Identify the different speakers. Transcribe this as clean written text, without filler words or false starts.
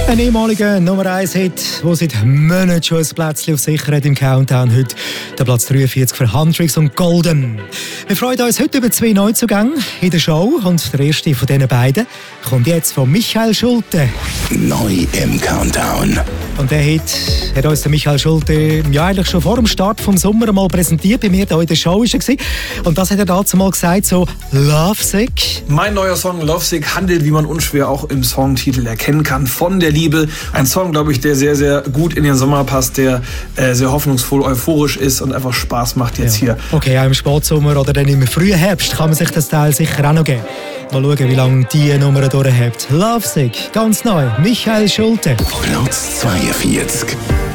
Speaker 1: Ein ehemaliger Nummer 1-Hit, der seit Monaten schon ein Plätzchen auf sich hat im Countdown. Heute der Platz 43 für Huntrix und Golden. Wir freuen uns heute über 2 Neuzugänge in der Show. Und der erste von diesen beiden kommt jetzt von Michael Schulte.
Speaker 2: Neu im Countdown.
Speaker 1: Und der Hit hat uns der Michael Schulte eigentlich schon vor dem Start vom Sommer einmal präsentiert. Bei mir hier in der Show war er. Und das hat er dazu mal gesagt, so Lovesick.
Speaker 3: Mein neuer Song Lovesick handelt, wie man unschwer auch im Songtitel erkennen kann, von der Liebe. Ein Song, glaube ich, der sehr, sehr gut in den Sommer passt, der sehr hoffnungsvoll, euphorisch ist und einfach Spaß macht jetzt hier.
Speaker 1: Okay, auch im Spätsommer oder dann im frühen Herbst kann man sich das Teil sicher auch noch geben. Mal schauen, wie lange die Nummer durchhält. Lovesick, ganz neu, Michael Schulte.
Speaker 2: Platz 42.